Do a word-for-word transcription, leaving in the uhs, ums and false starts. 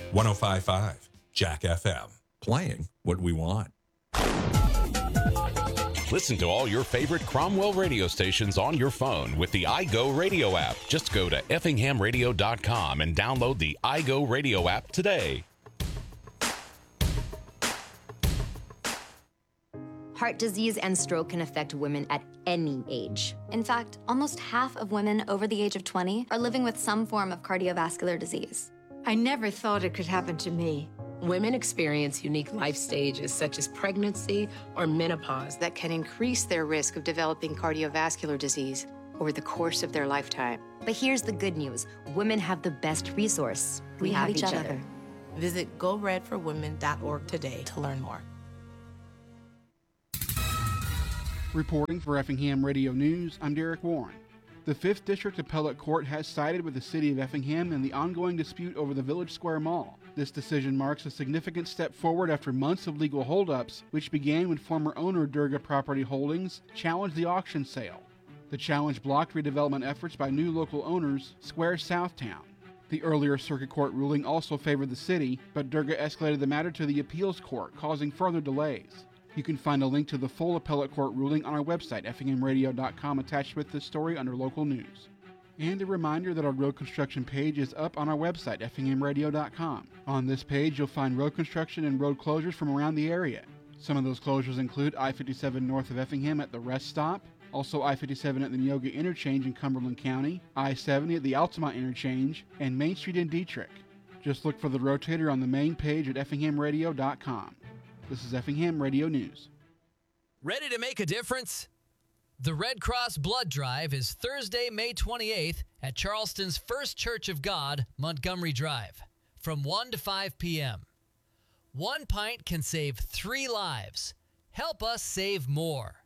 one oh five point five Jack F M. Playing what we want. Listen to all your favorite Cromwell radio stations on your phone with the iGo Radio app. Just go to effingham radio dot com and download the iGo Radio app today. Heart disease and stroke can affect women at any age. In fact, almost half of women over the age of twenty are living with some form of cardiovascular disease. I never thought it could happen to me. Women experience unique life stages such as pregnancy or menopause that can increase their risk of developing cardiovascular disease over the course of their lifetime. But here's the good news. Women have the best resource. We, we have, have each, each other. other. Visit go red for women dot org today to learn more. Reporting for Effingham Radio News, I'm Derek Warren. The fifth District Appellate Court has sided with the City of Effingham in the ongoing dispute over the Village Square Mall. This decision marks a significant step forward after months of legal holdups, which began when former owner Durga Property Holdings challenged the auction sale. The challenge blocked redevelopment efforts by new local owners, Square Southtown. The earlier circuit court ruling also favored the city, but Durga escalated the matter to the appeals court, causing further delays. You can find a link to the full appellate court ruling on our website, effingham radio dot com, attached with this story under local news. And a reminder that our road construction page is up on our website, effingham radio dot com. On this page, you'll find road construction and road closures from around the area. Some of those closures include I fifty-seven north of Effingham at the rest stop, also I fifty-seven at the Neoga Interchange in Cumberland County, I seventy at the Altamont Interchange, and Main Street in Dietrich. Just look for the rotator on the main page at effingham radio dot com. This is Effingham Radio News. Ready to make a difference? The Red Cross Blood Drive is Thursday, May twenty-eighth at Charleston's First Church of God, Montgomery Drive, from one to five p.m. One pint can save three lives. Help us save more.